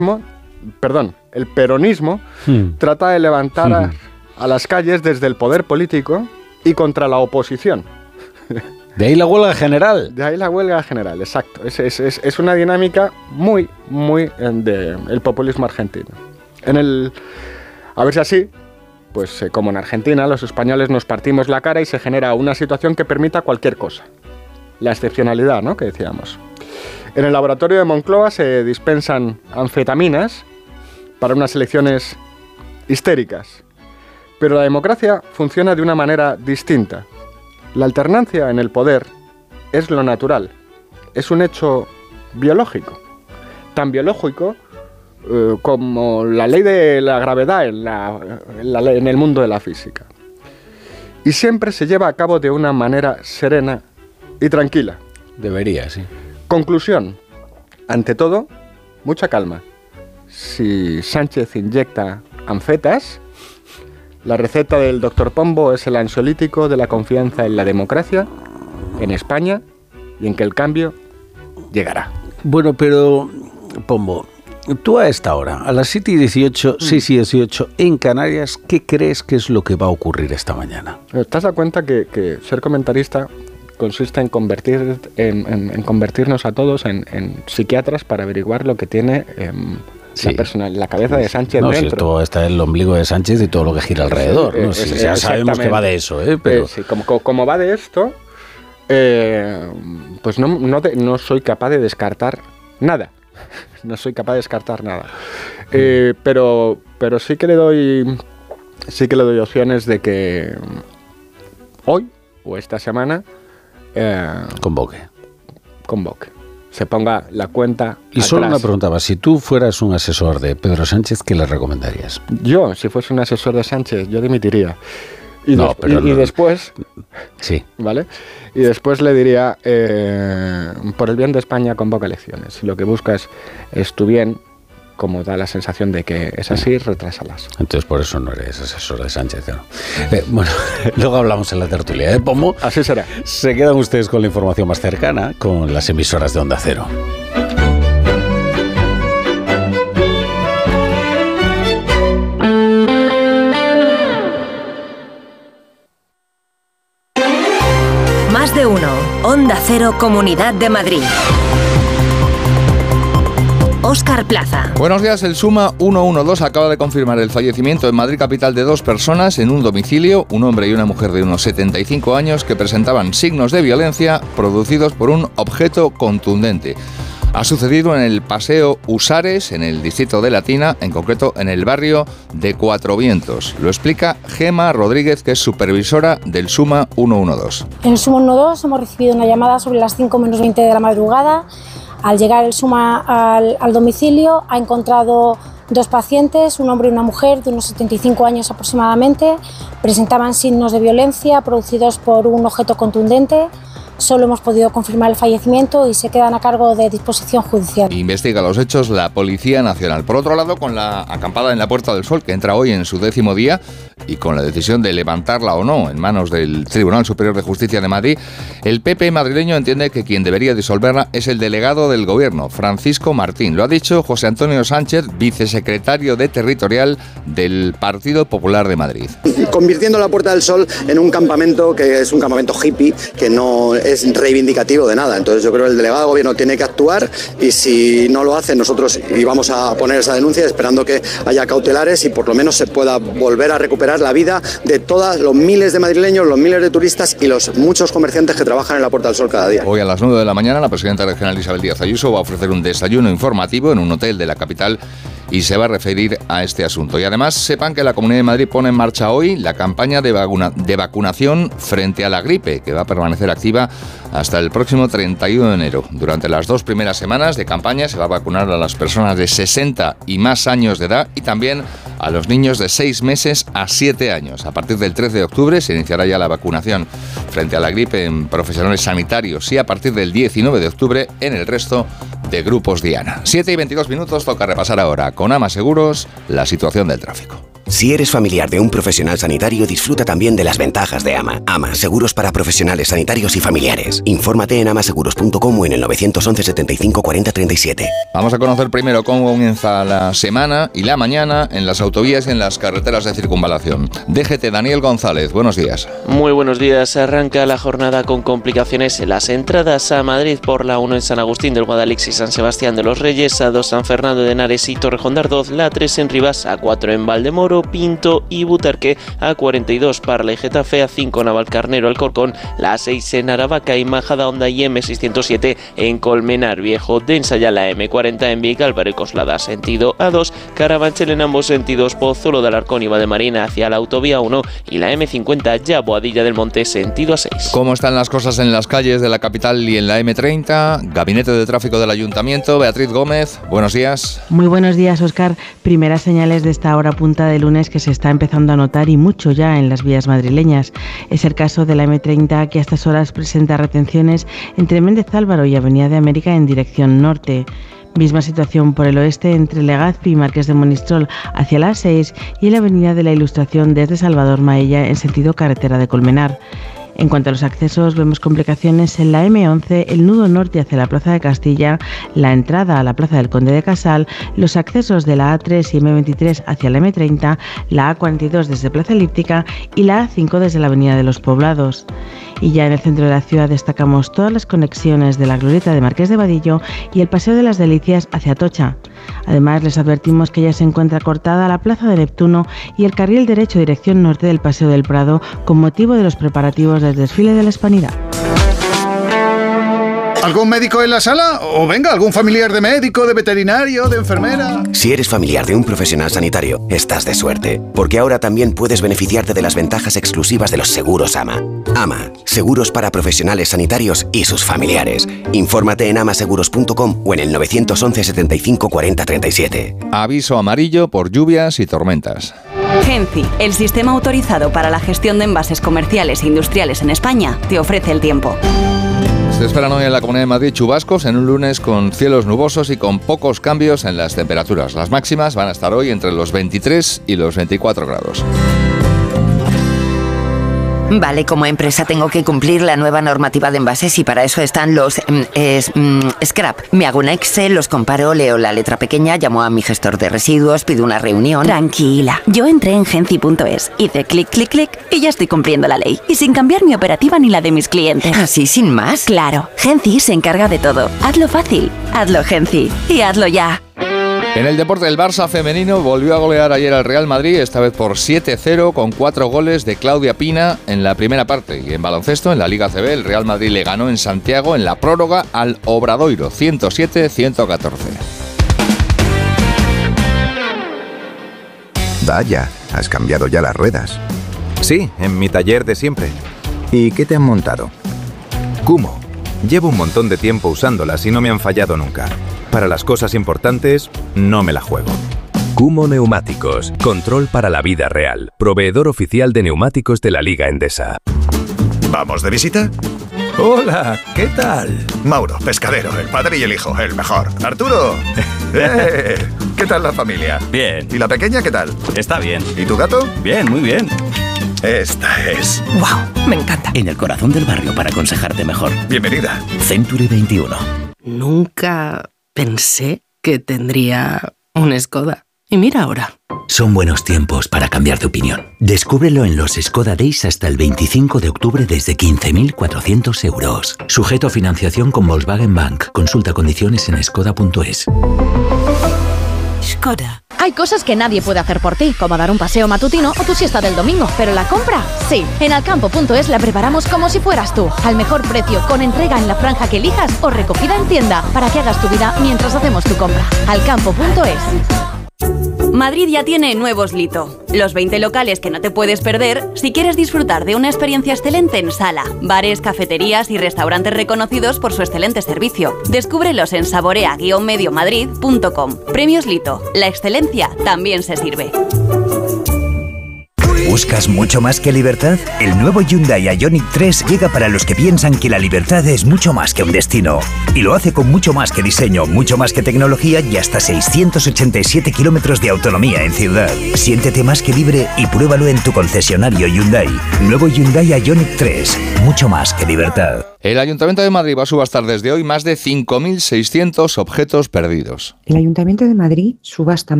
el peronismo trata de levantar a las calles desde el poder político y contra la oposición. De ahí la huelga general. De ahí la huelga general, exacto. Es una dinámica muy del populismo argentino. A ver si así, pues como en Argentina, los españoles nos partimos la cara y se genera una situación que permita cualquier cosa. La excepcionalidad, ¿no?, que decíamos. En el laboratorio de Moncloa se dispensan anfetaminas para unas elecciones histéricas. Pero la democracia funciona de una manera distinta. La alternancia en el poder es lo natural, es un hecho biológico, tan biológico como la ley de la gravedad en el mundo de la física. Y siempre se lleva a cabo de una manera serena y tranquila. Debería, sí. Conclusión, ante todo, mucha calma. Si Sánchez inyecta anfetas, la receta del Dr. Pombo es el ansiolítico de la confianza en la democracia, en España, y en que el cambio llegará. Bueno, pero, Pombo, tú a esta hora, a las 7:18, 6:18, en Canarias, ¿qué crees que es lo que va a ocurrir esta mañana? ¿Te has dado cuenta que ser comentarista consiste en convertirnos a todos en psiquiatras para averiguar lo que tiene la cabeza de Sánchez dentro? Si esto está el ombligo de Sánchez y todo lo que gira alrededor. Ya sabemos que va de eso, pero... sí, como va de esto, pues no soy capaz de descartar nada. No soy capaz de descartar nada. Pero sí que le doy opciones de que hoy o esta semana convoque. Se ponga la cuenta y atrás. Solo una pregunta más. Si tú fueras un asesor de Pedro Sánchez, ¿qué le recomendarías? Yo, si fuese un asesor de Sánchez, yo dimitiría. Y después... Sí. ¿Vale? Y después le diría, por el bien de España, convoca elecciones. Si lo que buscas es tu bien, como da la sensación de que es así, retrásalas. Entonces por eso no eres asesor de Sánchez, ¿no? Bueno, luego hablamos en la tertulia, Pombo. Así será. Se quedan ustedes con la información más cercana, con las emisoras de Onda Cero. Más de uno. Onda Cero, Comunidad de Madrid. Óscar Plaza. Buenos días. El Suma 112 acaba de confirmar el fallecimiento en Madrid capital de 2 personas en un domicilio, un hombre y una mujer de unos 75 años que presentaban signos de violencia producidos por un objeto contundente. Ha sucedido en el Paseo Usares, en el distrito de Latina, en concreto en el barrio de Cuatro Vientos. Lo explica Gema Rodríguez, que es supervisora del Suma 112. En el Suma 112 hemos recibido una llamada sobre las 5 menos 20 de la madrugada. Al llegar el Suma al domicilio ha encontrado 2 pacientes, un hombre y una mujer de unos 75 años aproximadamente. Presentaban signos de violencia producidos por un objeto contundente. Solo hemos podido confirmar el fallecimiento y se quedan a cargo de disposición judicial. Investiga los hechos la Policía Nacional. Por otro lado, con la acampada en la Puerta del Sol, que entra hoy en su 10º día, y con la decisión de levantarla o no en manos del Tribunal Superior de Justicia de Madrid, el PP madrileño entiende que quien debería disolverla es el delegado del Gobierno, Francisco Martín. Lo ha dicho José Antonio Sánchez, vicesecretario de Territorial del Partido Popular de Madrid. Convirtiendo la Puerta del Sol en un campamento que es un campamento hippie, que no es reivindicativo de nada. Entonces yo creo que el delegado de Gobierno tiene que actuar, y si no lo hace, nosotros íbamos a poner esa denuncia esperando que haya cautelares y por lo menos se pueda volver a recuperar la vida de todos los miles de madrileños, los miles de turistas y los muchos comerciantes que trabajan en la Puerta del Sol cada día. Hoy a las 9 de la mañana la presidenta regional Isabel Díaz Ayuso va a ofrecer un desayuno informativo en un hotel de la capital y se va a referir a este asunto. Y además sepan que la Comunidad de Madrid pone en marcha hoy la campaña de vacunación frente a la gripe, que va a permanecer activa hasta el próximo 31 de enero. Durante las 2 primeras semanas de campaña se va a vacunar a las personas de 60 y más años de edad y también a los niños de 6 meses a 7 años. A partir del 13 de octubre se iniciará ya la vacunación frente a la gripe en profesionales sanitarios y a partir del 19 de octubre en el resto de grupos Diana. 7:22 toca repasar ahora con Ama Seguros la situación del tráfico. Si eres familiar de un profesional sanitario, disfruta también de las ventajas de AMA. AMA, seguros para profesionales sanitarios y familiares. Infórmate en amaseguros.com o en el 911 75 40 37. Vamos a conocer primero cómo comienza la semana y la mañana en las autovías y en las carreteras de circunvalación. DGT, Daniel González, buenos días. Muy buenos días. Arranca la jornada con complicaciones en las entradas a Madrid por la 1 en San Agustín del Guadalix y San Sebastián de los Reyes, A2 San Fernando de Henares y Torrejón de Ardoz, la 3 en Rivas, A4 en Valdemoro, Pinto y Butarque, A42 Parla y Getafe, A5 Navalcarnero, Alcorcón, la 6 en Aravaca y Majadahonda y M607 en Colmenar Viejo, densa ya la M40 en Vicálvaro y Coslada, sentido A2, Carabanchel en ambos sentidos, Pozuelo de Alarcón y Valdemarina hacia la autovía 1 y la M50 ya Boadilla del Monte, sentido A6. ¿Cómo están las cosas en las calles de la capital y en la M30? Gabinete de Tráfico del Ayuntamiento, Beatriz Gómez, buenos días. Muy buenos días, Óscar. Primeras señales de esta hora punta de lunes que se está empezando a notar y mucho ya en las vías madrileñas. Es el caso de la M30 que a estas horas presenta retenciones entre Méndez Álvaro y Avenida de América en dirección norte. Misma situación por el oeste entre Legazpi y Marqués de Monistrol hacia la A6 y en la Avenida de la Ilustración desde Salvador Maella en sentido carretera de Colmenar. En cuanto a los accesos, vemos complicaciones en la M11, el nudo norte hacia la Plaza de Castilla, la entrada a la Plaza del Conde de Casal, los accesos de la A3 y M23 hacia la M30, la A42 desde Plaza Elíptica y la A5 desde la Avenida de los Poblados. Y ya en el centro de la ciudad destacamos todas las conexiones de la Glorieta de Marqués de Vadillo y el Paseo de las Delicias hacia Atocha. Además, les advertimos que ya se encuentra cortada la Plaza de Neptuno y el carril derecho dirección norte del Paseo del Prado con motivo de los preparativos del desfile de la Hispanidad. ¿Algún médico en la sala? O venga, algún familiar de médico, de veterinario, de enfermera. Si eres familiar de un profesional sanitario, estás de suerte, porque ahora también puedes beneficiarte de las ventajas exclusivas de los seguros AMA. AMA, seguros para profesionales sanitarios y sus familiares. Infórmate en amaseguros.com o en el 911 75 40 37. Aviso amarillo por lluvias y tormentas. Genci, el sistema autorizado para la gestión de envases comerciales e industriales en España, te ofrece el tiempo. Se esperan hoy en la Comunidad de Madrid chubascos en un lunes con cielos nubosos y con pocos cambios en las temperaturas. Las máximas van a estar hoy entre los 23 y los 24 grados. Vale, como empresa tengo que cumplir la nueva normativa de envases y para eso están los scrap. Me hago un Excel, los comparo, leo la letra pequeña, llamo a mi gestor de residuos, pido una reunión. Tranquila, yo entré en Genci.es, hice clic, clic, clic y ya estoy cumpliendo la ley. Y sin cambiar mi operativa ni la de mis clientes. ¿Así sin más? Claro, Genci se encarga de todo. Hazlo fácil, hazlo Genci y hazlo ya. En el deporte, el Barça femenino volvió a golear ayer al Real Madrid, esta vez por 7-0 con 4 goles de Claudia Pina en la primera parte. Y en baloncesto, en la Liga CB, el Real Madrid le ganó en Santiago en la prórroga al Obradoiro, 107-114. Vaya, has cambiado ya las ruedas. Sí, en mi taller de siempre. ¿Y qué te han montado? Kumho. Llevo un montón de tiempo usándolas y no me han fallado nunca. Para las cosas importantes, no me la juego. Kumho Neumáticos. Control para la vida real. Proveedor oficial de neumáticos de la Liga Endesa. ¿Vamos de visita? Hola, ¿qué tal? Mauro, pescadero, el padre y el hijo, el mejor. Arturo. ¿Qué tal la familia? Bien. ¿Y la pequeña qué tal? Está bien. ¿Y tu gato? Bien, muy bien. Esta es. ¡Wow! Me encanta. En el corazón del barrio para aconsejarte mejor. Bienvenida. Century 21. Nunca pensé que tendría un Skoda. Y mira ahora. Son buenos tiempos para cambiar de opinión. Descúbrelo en los Skoda Days hasta el 25 de octubre desde 15.400 euros. Sujeto a financiación con Volkswagen Bank. Consulta condiciones en skoda.es. Skoda. Hay cosas que nadie puede hacer por ti, como dar un paseo matutino o tu siesta del domingo, pero la compra, sí. En Alcampo.es la preparamos como si fueras tú, al mejor precio, con entrega en la franja que elijas o recogida en tienda, para que hagas tu vida mientras hacemos tu compra. Alcampo.es. Madrid ya tiene nuevos Lito, los 20 locales que no te puedes perder si quieres disfrutar de una experiencia excelente en sala, bares, cafeterías y restaurantes reconocidos por su excelente servicio. Descúbrelos en saborea-mediomadrid.com. Premios Lito, la excelencia también se sirve. ¿Buscas mucho más que libertad? El nuevo Hyundai Ioniq 3 llega para los que piensan que la libertad es mucho más que un destino. Y lo hace con mucho más que diseño, mucho más que tecnología y hasta 687 kilómetros de autonomía en ciudad. Siéntete más que libre y pruébalo en tu concesionario Hyundai. Nuevo Hyundai Ioniq 3. Mucho más que libertad. El Ayuntamiento de Madrid va a subastar desde hoy más de 5.600 objetos perdidos. El Ayuntamiento de Madrid subasta